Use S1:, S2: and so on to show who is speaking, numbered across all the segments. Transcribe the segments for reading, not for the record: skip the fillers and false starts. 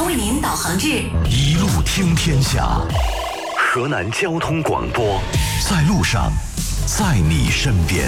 S1: 将为您导航至
S2: 一路听天下，河南交通广播，在路上，在你身边。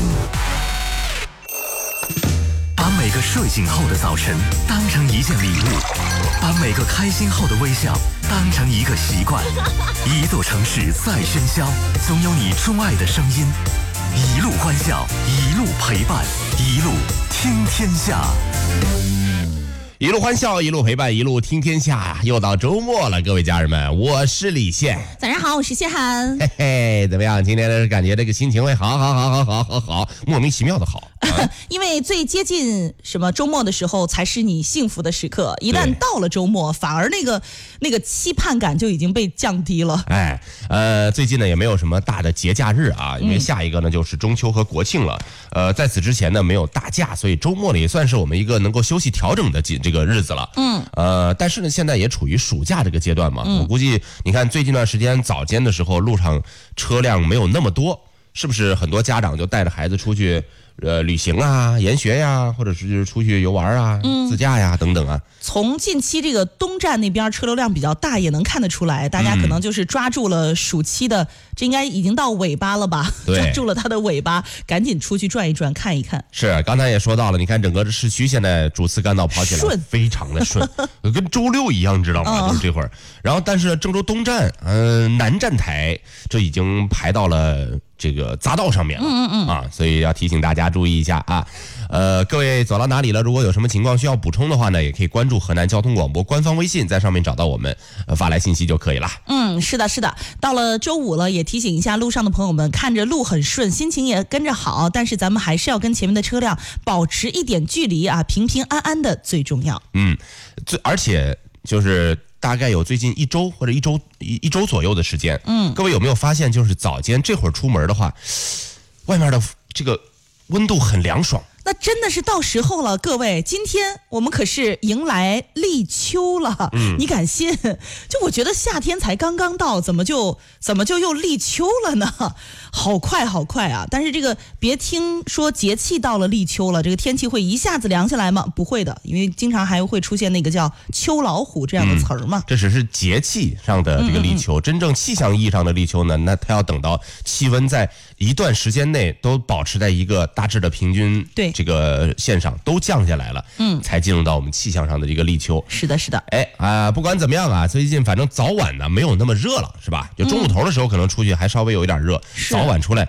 S2: 把每个睡醒后的早晨当成一件礼物，把每个开心后的微笑当成一个习惯。一座城市再喧嚣，总有你钟爱的声音。一路欢笑，一路陪伴，一路听天下。
S3: 一路欢笑，一路陪伴，一路听天下。又到周末了，各位家人们，我是李现。
S4: 早上好，我是谢涵。
S3: 嘿嘿，怎么样？今天的感觉这个心情会好，莫名其妙的好。
S4: 因为最接近什么周末的时候，才是你幸福的时刻。一旦到了周末，反而那个期盼感就已经被降低了。
S3: 最近呢也没有什么大的节假日啊，因为下一个呢就是中秋和国庆了。在此之前呢没有大假，所以周末呢也算是我们一个能够休息调整的这个日子了。但是呢现在也处于暑假这个阶段嘛，我估计你看最近段时间早间的时候路上车辆没有那么多，是不是很多家长就带着孩子出去旅行啊、研学呀，或者是出去游玩啊、自驾呀等等啊。
S4: 从近期这个东站那边车流量比较大，也能看得出来，大家可能就是抓住了暑期的，这应该已经到尾巴了吧？抓住了它的尾巴，赶紧出去转一转，看一看。
S3: 是，刚才也说到了，你看整个市区现在主次干道跑起来
S4: 顺，
S3: 非常的顺，跟周六一样，知道吗？就是这会儿。然后，但是郑州东站，南站台这已经排到了这个匝道上面了，所以要提醒大家注意一下啊。各位走到哪里了？如果有什么情况需要补充的话呢，也可以关注河南交通广播官方微信，在上面找到我们，发来信息就可以了。
S4: 是的，到了周五了，也提醒一下路上的朋友们，看着路很顺，心情也跟着好，但是咱们还是要跟前面的车辆保持一点距离啊，平平安安的最重要。
S3: 而且就是大概有最近一周或者一周左右的时间，各位有没有发现，就是早间这会儿出门的话，外面的这个温度很凉爽。
S4: 那真的是到时候了，各位，今天我们可是迎来立秋了，你敢信？就我觉得夏天才刚刚到，怎么就又立秋了呢？好快啊！但是这个别听说节气到了立秋了，这个天气会一下子凉下来吗？不会的，因为经常还会出现那个叫秋老虎这样的词儿嘛。这
S3: 只是节气上的这个立秋，真正气象意义上的立秋呢，那它要等到气温在一段时间内都保持在一个大致的平均这个线上都降下来了，才进入到我们气象上的这个立秋。
S4: 是的。
S3: 不管怎么样啊，最近反正早晚呢没有那么热了，是吧？就中午头的时候可能出去还稍微有一点热，早晚出来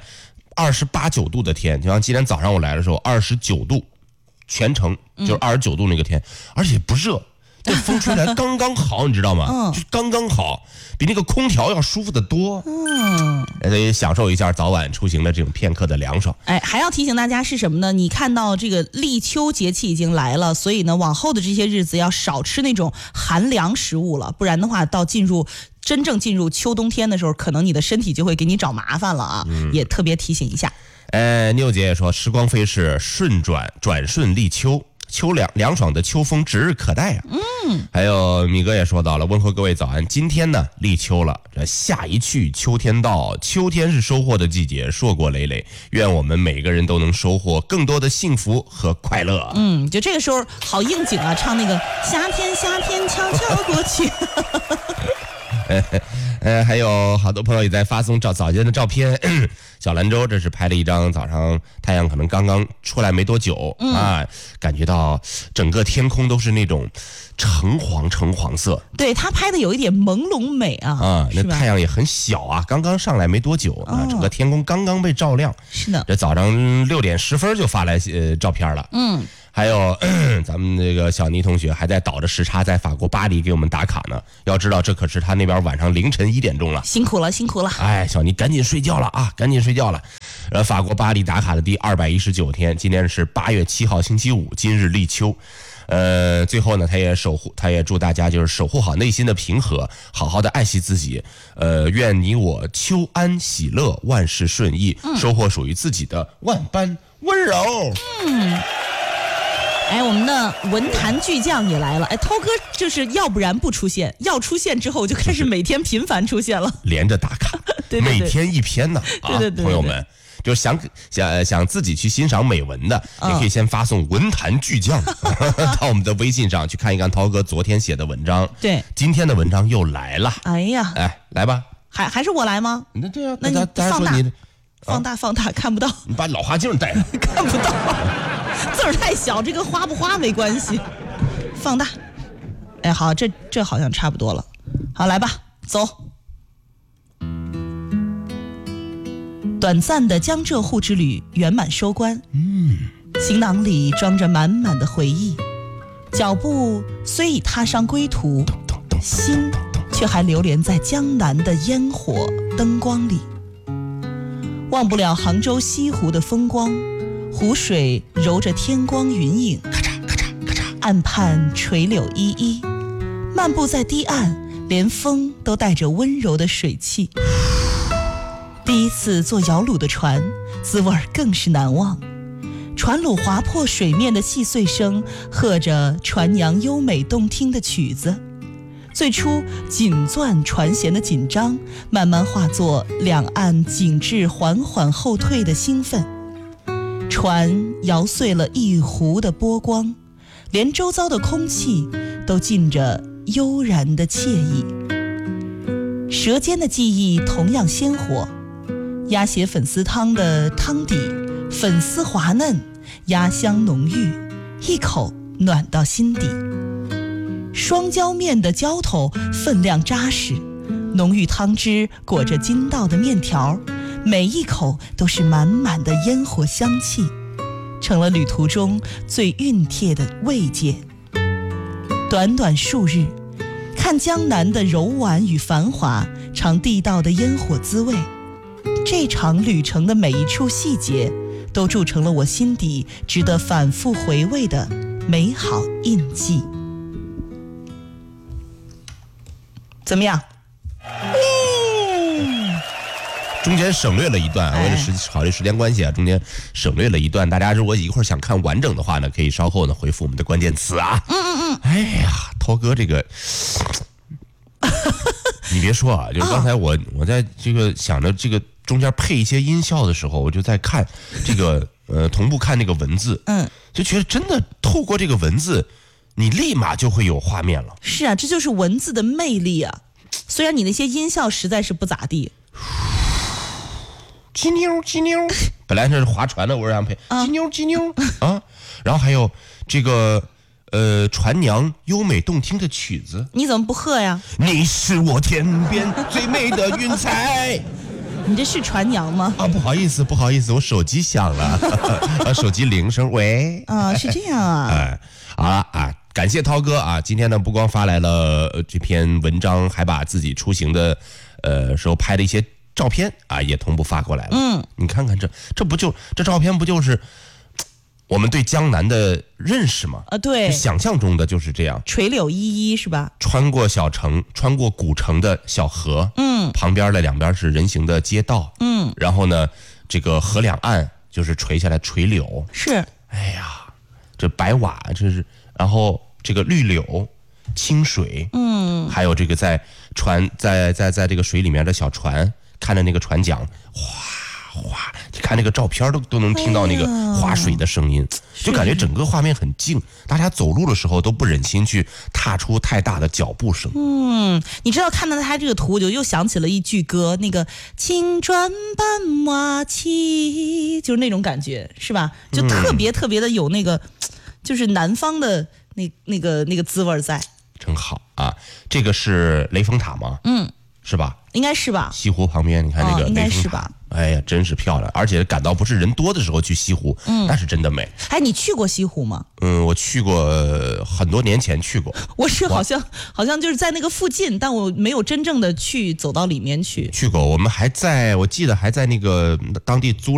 S3: 28、9度的天，就像今天早上我来的时候29度，全程就是29度那个天，而且不热。这风吹来刚刚好，你知道吗？就是刚刚好，比那个空调要舒服得多。所以享受一下早晚出行的这种片刻的凉爽。
S4: 还要提醒大家是什么呢？你看到这个立秋节气已经来了，所以呢，往后的这些日子要少吃那种寒凉食物了，不然的话，到真正进入秋冬天的时候，可能你的身体就会给你找麻烦了啊！也特别提醒一下。
S3: 妞姐也说，时光飞逝，转瞬立秋。秋凉爽的秋风指日可待啊！还有米哥也说到了，问候各位早安。今天呢立秋了，这夏一去秋天到，秋天是收获的季节，硕果累累。愿我们每个人都能收获更多的幸福和快乐。
S4: 就这个时候好应景啊，唱那个夏天悄悄过去。
S3: 还有好多朋友也在发送早间的照片。小兰州这是拍了一张早上太阳可能刚刚出来没多久感觉到整个天空都是那种橙黄色。
S4: 对，他拍的有一点朦胧美啊。
S3: 那太阳也很小啊，刚刚上来没多久整个天空刚刚被照亮。
S4: 是的，
S3: 这早上6点10分就发来照片了。还有咱们那个小倪同学还在倒着时差在法国巴黎给我们打卡呢，要知道这可是他那边晚上凌晨1点钟了，
S4: 辛苦了。
S3: 小倪赶紧睡觉了啊，赶紧睡觉了。法国巴黎打卡的第219天，今天是8月7号星期五，今日立秋。最后呢，他也祝大家就是守护好内心的平和，好好的爱惜自己。愿你我秋安喜乐，万事顺意，收获属于自己的万般温柔。
S4: 我们的文坛巨匠也来了。涛哥就是要不然不出现，要出现之后就开始每天频繁出现了，
S3: 连着打卡。
S4: 对
S3: 每天一篇呢啊，
S4: 对
S3: 朋友们。就是想自己去欣赏美文的，也可以先发送文坛巨匠到我们的微信上去看一看涛哥昨天写的文章。
S4: 对，
S3: 今天的文章又来了。
S4: 哎呀，
S3: 来吧，
S4: 还是我来吗？
S3: 那对啊，
S4: 那你放大看不到，
S3: 你把老花镜带上，
S4: 看不到，字儿太小，这个花不花没关系，放大。哎，好，这好像差不多了。好，来吧，走。短暂的江浙沪之旅圆满收官，行囊里装着满满的回忆，脚步虽已踏上归途，心却还流连在江南的烟火灯光里。忘不了杭州西湖的风光，湖水揉着天光云影，咔嚓咔嚓咔嚓，岸畔垂柳依依，漫步在堤岸，连风都带着温柔的水汽。第一次坐摇橹的船，滋味更是难忘。船橹划破水面的细碎声，和着船娘优美动听的曲子。最初紧攥船舷的紧张，慢慢化作两岸景致缓缓后退的兴奋。船摇碎了一湖的波光，连周遭的空气都浸着悠然的惬意。舌尖的记忆同样鲜活。鸭血粉丝汤的汤底，粉丝滑嫩，鸭香浓郁，一口暖到心底。双椒面的浇头分量扎实，浓郁汤汁裹着筋道的面条，每一口都是满满的烟火香气，成了旅途中最熨帖的慰藉。短短数日，看江南的柔婉与繁华，尝地道的烟火滋味。这场旅程的每一处细节，都铸成了我心底值得反复回味的美好印记。怎么样？
S3: 中间省略了一段，为了考虑时间关系啊，中间省略了一段。大家如果一会儿想看完整的话呢，可以稍后呢回复我们的关键词啊。哎呀，涛哥这个。你别说啊，就是刚才我在这个想着这个中间配一些音效的时候，我就在看这个同步看那个文字，就觉得真的透过这个文字，你立马就会有画面了。
S4: 是啊，这就是文字的魅力啊！虽然你那些音效实在是不咋地，
S3: 鸡妞鸡妞，本来是划船的，我让配鸡妞鸡妞啊，然后还有这个。船娘优美动听的曲子，
S4: 你怎么不喝呀？
S3: 你是我天边最美的云彩。
S4: 你这是船娘吗？
S3: 啊，不好意思，我手机响了，手机铃声，喂。
S4: 啊，是这样啊。
S3: 哎，好了啊，感谢涛哥啊，今天呢不光发来了这篇文章，还把自己出行的时候拍的一些照片啊也同步发过来了。你看看这照片不就是我们对江南的认识吗？
S4: 对，
S3: 想象中的就是这样，
S4: 垂柳依依是吧？
S3: 穿过小城，穿过古城的小河，旁边的两边是人行的街道，然后呢，这个河两岸就是垂下来垂柳，
S4: 是，
S3: 哎呀，这白瓦，这是，然后这个绿柳、清水，还有这个在这个水里面的小船，看着那个船桨，哗，你看那个照片都能听到那个划水的声音，就感觉整个画面很静，大家走路的时候都不忍心去踏出太大的脚步声。
S4: 你知道看到他这个图，我就又想起了一句歌，那个青砖伴瓦漆，就是那种感觉，是吧？就特别的有那个，就是南方的那个滋味在。
S3: 真好啊！这个是雷峰塔吗？是吧？
S4: 应该是吧。
S3: 西湖旁边，你看那个
S4: 应该
S3: 雷峰塔，
S4: 是吧？
S3: 哎呀，真是漂亮！而且赶到不是人多的时候去西湖，那是真的美。
S4: 哎，你去过西湖吗？
S3: 我去过，很多年前去过。
S4: 我是好像就是在那个附近，但我没有真正的去走到里面去。
S3: 去过，我记得还在那个当地租